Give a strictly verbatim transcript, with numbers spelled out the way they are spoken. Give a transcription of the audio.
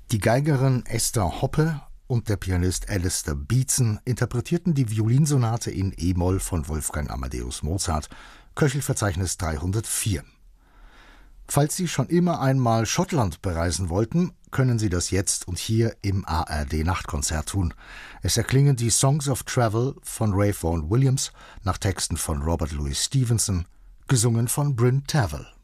Die Geigerin Esther Hoppe und der Pianist Alistair Beatson interpretierten die Violinsonate in e-Moll von Wolfgang Amadeus Mozart, Köchelverzeichnis dreihundertvier. Falls Sie schon immer einmal Schottland bereisen wollten, können Sie das jetzt und hier im A R D-Nachtkonzert tun. Es erklingen die Songs of Travel von Ray Vaughan Williams nach Texten von Robert Louis Stevenson, gesungen von Bryn Terfel.